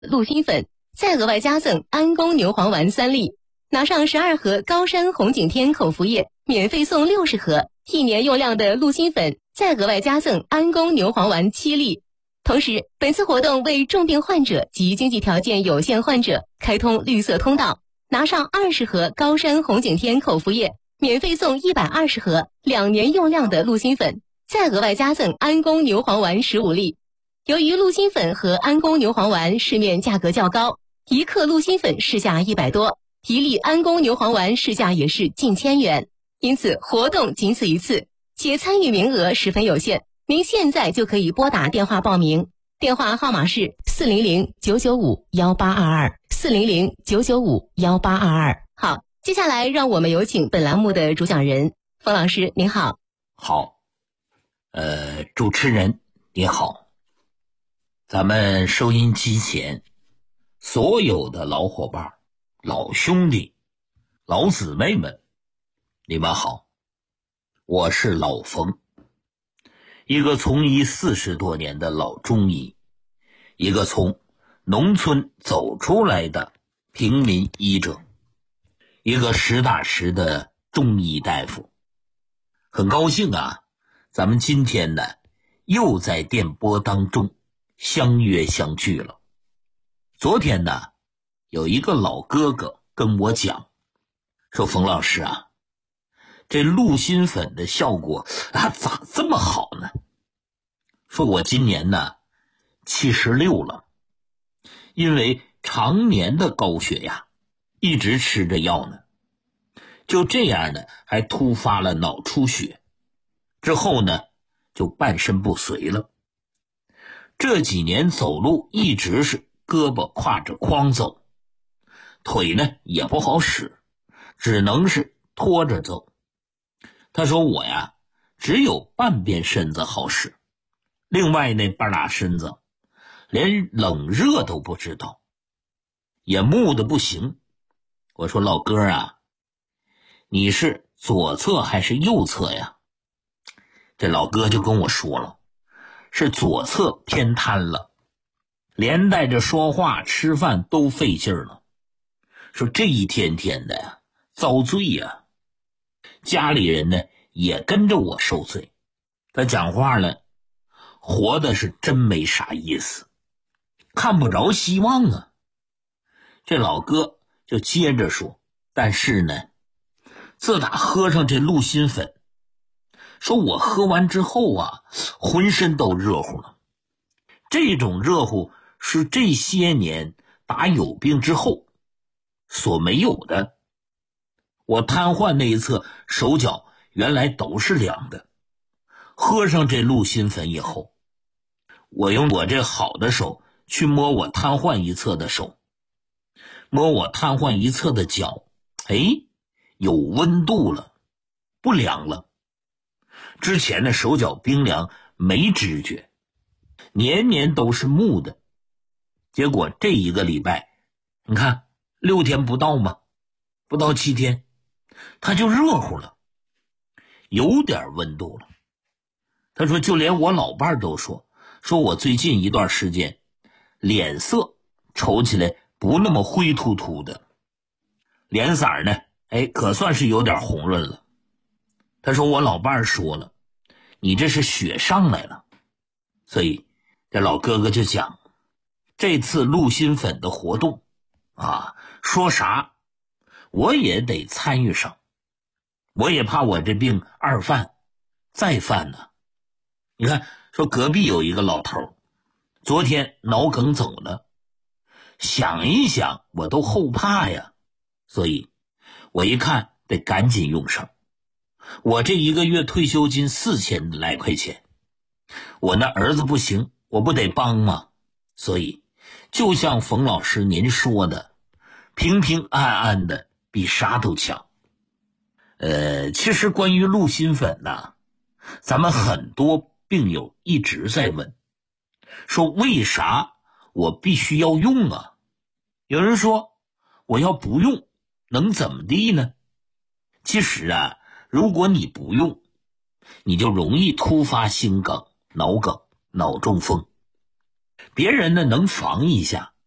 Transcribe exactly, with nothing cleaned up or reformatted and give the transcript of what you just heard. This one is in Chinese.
鹿心粉，再额外加赠安宫牛黄丸三粒。拿上十二盒高山红景天口服液，免费送六十盒，一年用量的鹿心粉，再额外加赠安宫牛黄丸七粒。同时，本次活动为重病患者及经济条件有限患者开通绿色通道，拿上二十盒高山红景天口服液，免费送一百二十盒两年用量的鹿心粉，再额外加赠安宫牛黄丸十五粒。由于鹿心粉和安宫牛黄丸市面价格较高，一克鹿心粉市价一百多，一粒安宫牛黄丸市价也是近千元，因此活动仅此一次，且参与名额十分有限。您现在就可以拨打电话报名，电话号码是四零零九九五幺八二二四零零九九五幺八二二。好，接下来让我们有请本栏目的主讲人冯老师，您好。 好，呃，主持人你好，咱们收音机前所有的老伙伴、老兄弟、老姊妹们，你们好，我是老冯。一个从医四十多年的老中医，一个从农村走出来的平民医者，一个实打实的中医大夫。很高兴啊，咱们今天呢又在电波当中相约相聚了。昨天呢有一个老哥哥跟我讲说，冯老师啊，这鹿心粉的效果啊咋这么好呢？说我今年呢七十六了，因为常年的高血压，一直吃着药呢，就这样呢还突发了脑出血，之后呢就半身不遂了。这几年走路一直是胳膊挎着筐走，腿呢也不好使，只能是拖着走。他说我呀只有半边身子好使，另外那半拉身子连冷热都不知道，也木的不行。我说老哥啊，你是左侧还是右侧呀？这老哥就跟我说了，是左侧偏瘫了，连带着说话吃饭都费劲了。说这一天天的呀遭罪呀，家里人呢也跟着我受罪。他讲话了，活的是真没啥意思，看不着希望啊。这老哥就接着说，但是呢自打喝上这鹿心粉，说我喝完之后啊浑身都热乎了。这种热乎是这些年打有病之后所没有的。我瘫痪那一侧手脚原来都是凉的，喝上这鹿心粉以后，我用我这好的手去摸我瘫痪一侧的手，摸我瘫痪一侧的脚，哎，有温度了，不凉了。之前的手脚冰凉没知觉，年年都是木的。结果这一个礼拜，你看六天不到嘛，不到七天，它就热乎了，有点温度了。他说就连我老伴都说，说我最近一段时间脸色瞅起来不那么灰秃秃的，脸色呢哎可算是有点红润了。他说我老伴说了，你这是血上来了。所以这老哥哥就讲，这次鹿心粉的活动啊，说啥我也得参与上，我也怕我这病二犯再犯呢。你看说隔壁有一个老头，昨天脑梗走了，想一想我都后怕呀，所以我一看得赶紧用上。我这一个月退休金四千来块钱，我那儿子不行，我不得帮吗？所以就像冯老师您说的，平平安安的比啥都强。呃，其实关于鹿心粉呢，咱们很多病友一直在问，说为啥我必须要用啊？有人说我要不用能怎么地呢？其实啊，如果你不用，你就容易突发心梗、脑梗、脑中风。别人呢能防一下，